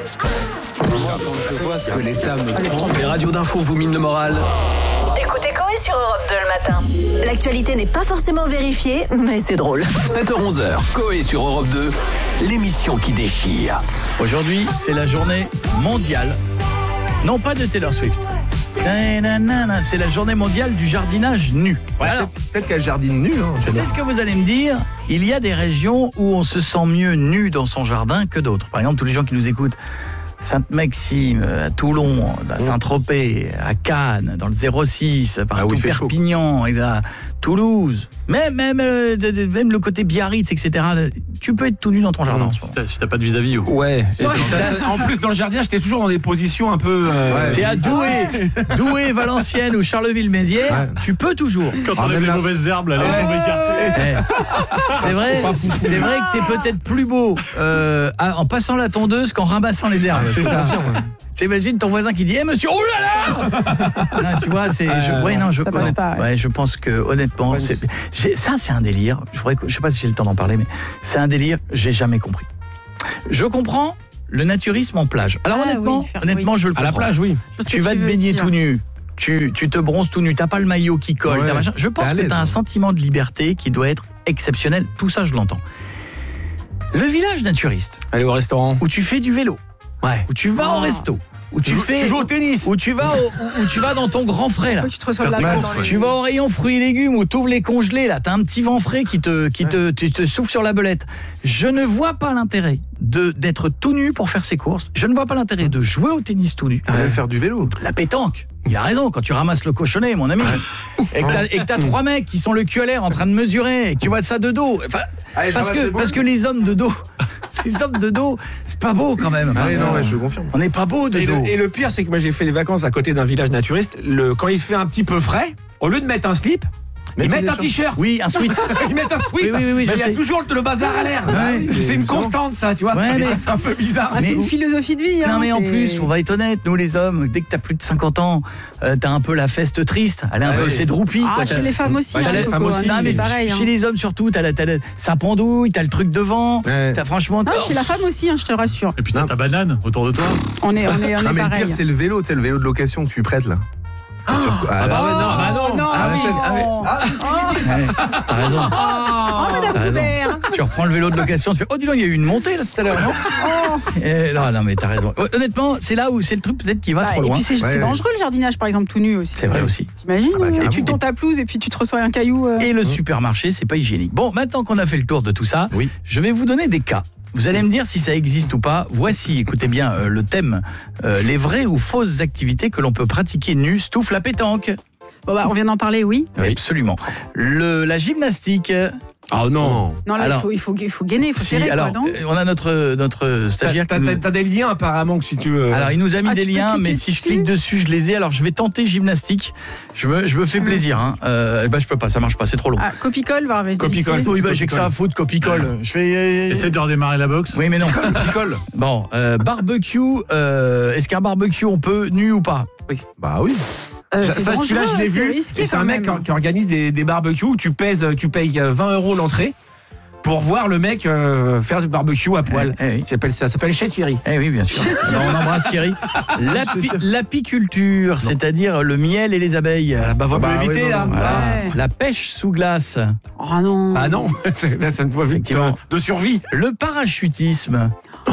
Quand je vois ce que l'État me prend, les radios d'info vous minent le moral. Écoutez Coé sur Europe 2 le matin. L'actualité n'est pas forcément vérifiée, mais c'est drôle. 7h-11h, Coé sur Europe 2, l'émission qui déchire. Aujourd'hui, c'est la journée mondiale, non pas de Taylor Swift. C'est la journée mondiale du jardinage nu. Alors, peut-être qu'elle jardine nue. Je sais ce que vous allez me dire. Il y a des régions où on se sent mieux nu dans son jardin que d'autres. Par exemple, tous les gens qui nous écoutent, Sainte-Maxime, à Toulon, à Saint-Tropez, à Cannes, dans le 06, partout, Perpignan, à Toulouse, même le côté Biarritz, etc. Tu peux être tout nu dans ton jardin en ce moment. Si t'as pas de vis-à-vis. Ouais. En plus, dans le jardin, j'étais toujours dans des positions un peu... T'es à Douai, Valenciennes ou Charleville-Mézières, tu peux toujours. Quand on aime les mauvaises herbes, là, les jambes écartées. C'est vrai que t'es peut-être plus beau en passant la tondeuse qu'en ramassant les herbes. C'est ça. T'imagines ton voisin qui dit monsieur, oh là là. Tu vois, je pense que honnêtement, ça c'est un délire. Je sais pas si j'ai le temps d'en parler, mais c'est un délire, j'ai jamais compris. Je comprends le naturisme en plage. Alors honnêtement, je le comprends. À la plage, oui. Tu vas te baigner tout nu. Tu te bronzes tout nu, t'as pas le maillot qui colle, machin. Je pense que t'as un sentiment de liberté qui doit être exceptionnel. Tout ça, je l'entends. Le village naturiste. Aller au restaurant. Où tu fais du vélo. Ouais. Où tu vas au resto. Où tu joues au tennis. Où tu vas dans ton grand frais là. Tu te reçois de la course. Tu vas au rayon fruits et légumes où tu ouvres les congelés là, t'as un petit vent frais qui te souffle sur la belette. Je ne vois pas l'intérêt d'être tout nu pour faire ses courses. Je ne vois pas l'intérêt de jouer au tennis tout nu. Faire du vélo. La pétanque. Il a raison, quand tu ramasses le cochonnet, mon ami, et que t'as 3 mecs qui sont le cul à l'air en train de mesurer, et que tu vois ça de dos. Enfin, parce que les hommes de dos, c'est pas beau quand même. Enfin, je confirme. On n'est pas beau de dos. Et le pire, c'est que moi j'ai fait des vacances à côté d'un village naturiste. Quand il fait un petit peu frais, au lieu de mettre un slip, ils mettent un t-shirt. Oui, un sweat. Ils mettent un sweat. Oui, mais il y a toujours le bazar à l'air. C'est une constante, ça, tu vois. Mais ça fait un peu bizarre. C'est une philosophie de vie. Non, mais en plus, on va être honnête, nous les hommes, dès que t'as plus de 50 ans, t'as un peu la feste triste. Elle est un peu, c'est droupie. Chez les femmes aussi. Chez les femmes aussi. C'est pareil. Chez les hommes surtout, t'as ça pendouille, t'as le truc devant. T'as franchement. Chez la femme aussi, je te rassure. Et puis t'as ta banane autour de toi. On est mais pareil. le pire, c'est le vélo, tu sais, le vélo de location que tu prêtes là. Non. T'as raison. Tu reprends le vélo de location, tu fais dis donc, il y a eu une montée là tout à l'heure, non? Non mais t'as raison. Honnêtement, c'est là où c'est le truc peut-être qui va trop loin. Et puis c'est dangereux le jardinage par exemple tout nu aussi. C'est vrai aussi. T'imagines et tu tournes ta pelouse et puis tu te reçois un caillou. Et le supermarché, c'est pas hygiénique. Bon, maintenant qu'on a fait le tour de tout ça, je vais vous donner des cas. Vous allez me dire si ça existe ou pas. Voici, écoutez bien, le thème. Les vraies ou fausses activités que l'on peut pratiquer nu. Stouffe la pétanque. Bon on vient d'en parler, oui. Absolument. La gymnastique. Ah non. Non là alors, il faut gainer, il faut serrer alors, quoi, non on a notre stagiaire. T'as des liens apparemment que si tu veux. Alors il nous a mis des liens, mais si je clique dessus, je les ai. Alors je vais tenter gymnastique. Je me fais plaisir. Je peux pas, ça marche pas, c'est trop long. Copicole va arriver. Copicole. Oui, j'ai que ça à foutre. Copicole. Je fais. Essaie de redémarrer la boxe. Oui, mais non. Copicole. Bon, barbecue. Est-ce qu'un barbecue on peut nu ou pas? Oui. Bah oui. Celui-là, je l'ai vu. C'est un mec qui organise des barbecues où tu payes 20 € l'entrée pour voir le mec faire du barbecue à poil. Ça s'appelle chez Thierry. Oui, bien sûr. On embrasse Thierry. L'apiculture, c'est-à-dire le miel et les abeilles. Vaut mieux éviter là. La pêche sous glace. Ah non. Ah non. Là, ça ne voit vite de survie. Le parachutisme.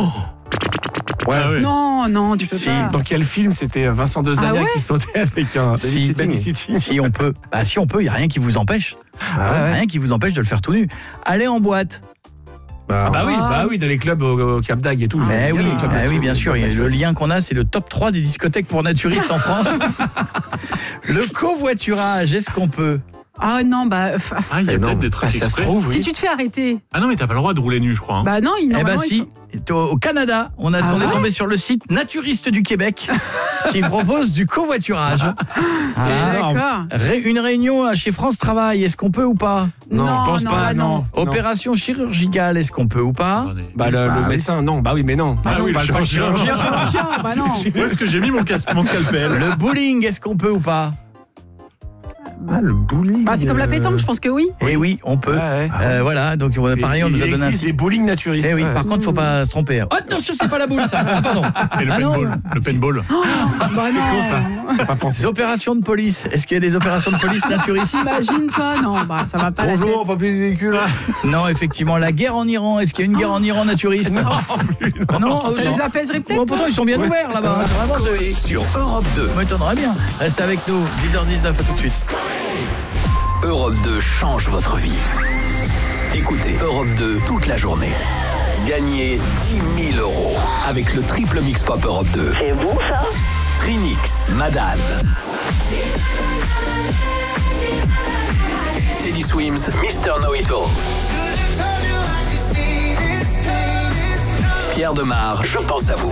Non, tu peux pas. Dans quel film c'était Vincent Dezania qui sautait avec un Babysitting? Si on peut, il y a rien qui vous empêche. Rien qui vous empêche de le faire tout nu. Aller en boîte. Oui, dans les clubs au Cap d'Agde et tout. Oui, bien sûr. Le lien qu'on a, c'est le top 3 des discothèques pour naturistes en France. Le covoiturage, est-ce qu'on peut? Ah non, il y a peut-être des trucs ça se trouve, si tu te fais arrêter. Ah non, mais t'as pas le droit de rouler nu, je crois. Non, si. Au Canada, on est tombé sur le site Naturiste du Québec qui propose du covoiturage. D'accord. Une réunion chez France Travail, est-ce qu'on peut ou pas? Non, je pense pas, non. Opération chirurgicale, est-ce qu'on peut ou pas? Le médecin, non. Oui, mais non. Le chirurgien. Non. Où est-ce que j'ai mis mon scalpel? Le bowling, est-ce qu'on peut ou pas? Ah, le bowling. Bah, c'est comme la pétanque, je pense que oui. Et oui, on peut. Voilà, donc pareil, on nous a donné un site. Des bowling naturistes. Eh oui, par contre, faut pas se tromper. Oh, attention, c'est pas la boule, ça. Ah, pardon. Et le paintball. Le paintball. Bah C'est con ça. Pas pensé. Des opérations de police. Est-ce qu'il y a des opérations de police naturistes? Imagine-toi, non, bah ça va pas. Bonjour, papier du véhicule. Non, effectivement, la guerre en Iran. Est-ce qu'il y a une guerre en Iran naturiste? Non, Ça les apaiserait peut-être. pourtant, ils sont bien ouverts là-bas. C'est vraiment Coé sur Europe 2. Ça m'étonnerait bien. Reste avec nous, 10h19, à tout de suite. Europe 2 change votre vie. Écoutez Europe 2 toute la journée. Gagnez 10 000 € avec le triple mix pop Europe 2. C'est bon ça? Trinix, Madame. Teddy Swims, Mr. Know-It-All. Pierre Demar, je pense à vous.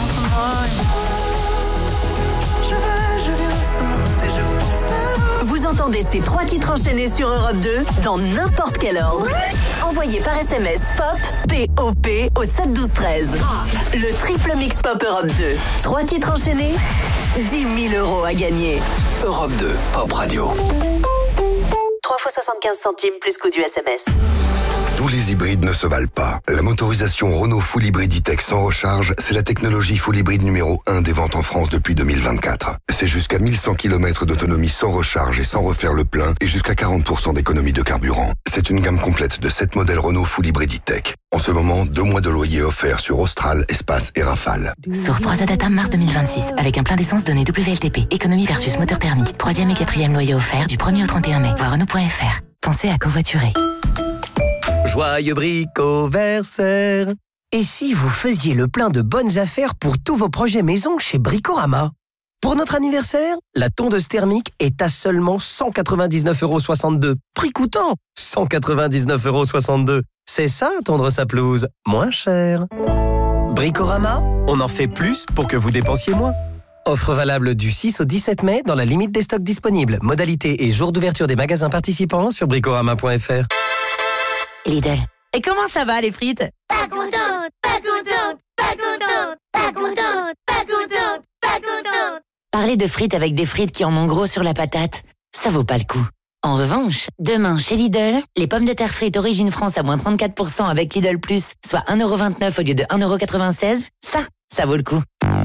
Vous entendez ces 3 titres enchaînés sur Europe 2 dans n'importe quel ordre. Envoyez par SMS POP, P-O-P au 7 12 13. Le triple mix pop Europe 2. 3 titres enchaînés, 10 000 € à gagner. Europe 2, Pop Radio. 3 fois 75 centimes plus coût du SMS. Tous les hybrides ne se valent pas. La motorisation Renault Full Hybrid E-Tech sans recharge, c'est la technologie Full Hybrid numéro 1 des ventes en France depuis 2024. C'est jusqu'à 1100 km d'autonomie sans recharge et sans refaire le plein et jusqu'à 40% d'économie de carburant. C'est une gamme complète de 7 modèles Renault Full Hybrid E-Tech. En ce moment, 2 mois de loyer offerts sur Austral, Espace et Rafale. Source 3 Data mars 2026, avec un plein d'essence donné WLTP. Économie versus moteur thermique. 3e et 4e loyer offert du 1er au 31 mai. Voir Renault.fr. Pensez à covoiturer. Joyeux bricoversaire. Et si vous faisiez le plein de bonnes affaires pour tous vos projets maison chez Bricorama? Pour notre anniversaire, la tondeuse thermique est à seulement 199,62 €. Prix coûtant 199,62 €. C'est ça, tondre sa pelouse, moins cher. Bricorama, on en fait plus pour que vous dépensiez moins. Offre valable du 6 au 17 mai dans la limite des stocks disponibles. Modalité et jour d'ouverture des magasins participants sur bricorama.fr. Lidl. Et comment ça va les frites? Pas contente, pas contente, pas contente, pas contente, pas contente, pas contente. Parler de frites avec des frites qui en ont gros sur la patate, ça vaut pas le coup. En revanche, demain chez Lidl, les pommes de terre frites Origine France à moins 34% avec Lidl Plus, soit 1,29 € au lieu de 1,96 €, ça vaut le coup.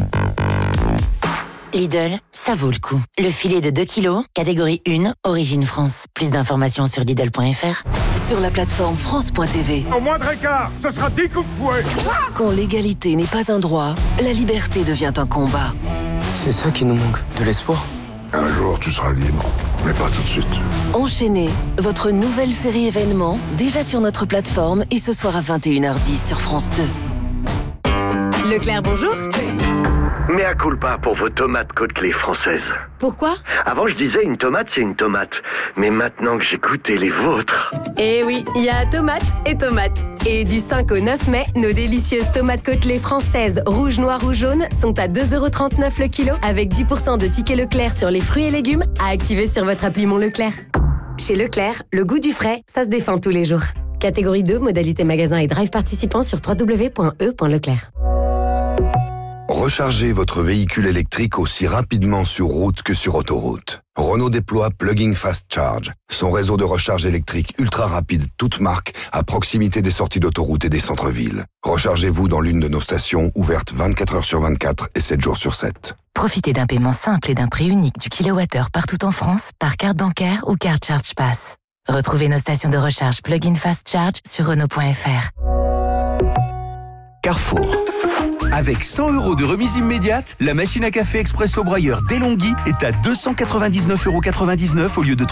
Lidl, ça vaut le coup. Le filet de 2 kilos, catégorie 1, Origine France. Plus d'informations sur Lidl.fr. Sur la plateforme France.tv. En moindre écart, ce sera 10 coups de fouet. Quand l'égalité n'est pas un droit, la liberté devient un combat. C'est ça qui nous manque, de l'espoir. Un jour, tu seras libre, mais pas tout de suite. Enchaînez, votre nouvelle série événement, déjà sur notre plateforme et ce soir à 21h10 sur France 2. Leclerc, bonjour. Mea culpa pour vos tomates côtelées françaises. Pourquoi? Avant, je disais une tomate, c'est une tomate. Mais maintenant que j'ai goûté les vôtres... Eh oui, il y a tomates et tomates. Et du 5 au 9 mai, nos délicieuses tomates côtelées françaises, rouges, noires ou jaunes, sont à 2,39 € le kilo, avec 10% de tickets Leclerc sur les fruits et légumes, à activer sur votre appli Mon Leclerc. Chez Leclerc, le goût du frais, ça se défend tous les jours. Catégorie 2, modalité magasin et drive participant sur www.e.leclerc. Rechargez votre véhicule électrique aussi rapidement sur route que sur autoroute. Renault déploie Plug-in Fast Charge, son réseau de recharge électrique ultra rapide, toute marque, à proximité des sorties d'autoroute et des centres-villes. Rechargez-vous dans l'une de nos stations, ouvertes 24 heures sur 24 et 7 jours sur 7. Profitez d'un paiement simple et d'un prix unique du kilowattheure partout en France par carte bancaire ou carte Charge Pass. Retrouvez nos stations de recharge Plug-in Fast Charge sur Renault.fr. Carrefour. Avec 100 € de remise immédiate, la machine à café Expresso Broyeur DeLonghi est à 299,99 € au lieu de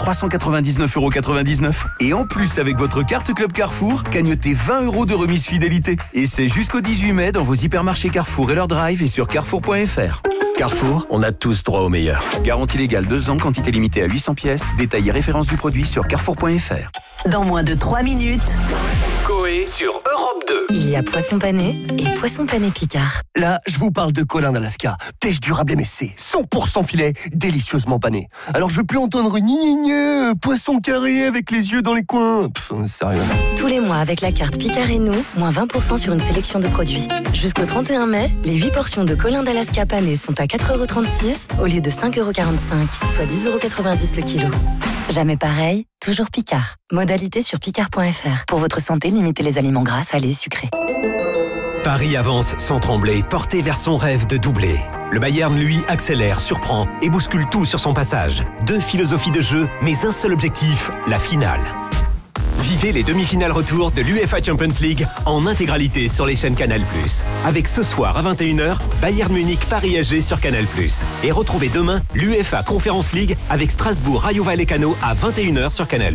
399,99 €. Et en plus, avec votre carte Club Carrefour, cagnotez 20 € de remise fidélité. Et c'est jusqu'au 18 mai dans vos hypermarchés Carrefour et leur drive et sur carrefour.fr. Carrefour, on a tous droit au meilleur. Garantie légale 2 ans, quantité limitée à 800 pièces. Détails et références du produit sur carrefour.fr. Dans moins de 3 minutes... Coé sur Europe 2. Il y a poisson pané et poisson pané Picard. Là, je vous parle de Colin d'Alaska. Pêche durable MSC, 100% filet, délicieusement pané. Alors je veux plus entendre gna poisson carré avec les yeux dans les coins. Sérieux. Tous les mois avec la carte Picard et nous, moins 20% sur une sélection de produits. Jusqu'au 31 mai, les 8 portions de Colin d'Alaska pané sont à 4,36 € au lieu de 5,45 €, soit 10,90 € le kilo. Jamais pareil, toujours Picard. Modalité sur picard.fr. Pour votre santé, limitez les aliments gras, salés, sucrés. Paris avance sans trembler, porté vers son rêve de doubler. Le Bayern, lui, accélère, surprend et bouscule tout sur son passage. 2 philosophies de jeu, mais un seul objectif, la finale. Vivez les demi-finales retour de l'UEFA Champions League en intégralité sur les chaînes Canal+. Avec ce soir à 21h, Bayern Munich Paris AG sur Canal+. Et retrouvez demain l'UEFA Conference League avec Strasbourg Rayo Vallecano à 21h sur Canal+.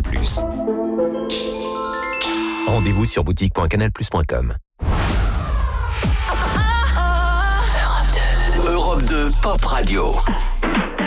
Rendez-vous sur boutique.canalplus.com. Europe 2 Pop Radio.